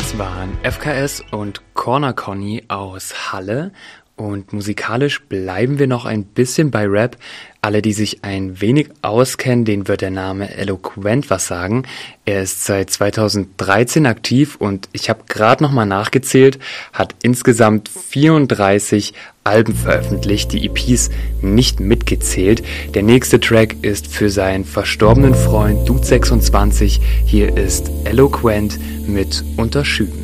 Das waren FKS und Corner Conny aus Halle. Und musikalisch bleiben wir noch ein bisschen bei Rap. Alle, die sich ein wenig auskennen, denen wird der Name Eloquent was sagen. Er ist seit 2013 aktiv und ich habe gerade nochmal nachgezählt, hat insgesamt 34 Alben veröffentlicht, die EPs nicht mitgezählt. Der nächste Track ist für seinen verstorbenen Freund Dude 26. Hier ist Eloquent mit Unterschüben.